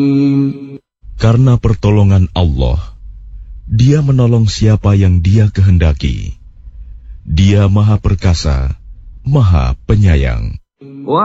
Karena pertolongan Allah, Dia menolong siapa yang Dia kehendaki. Dia Maha Perkasa, Maha Penyayang.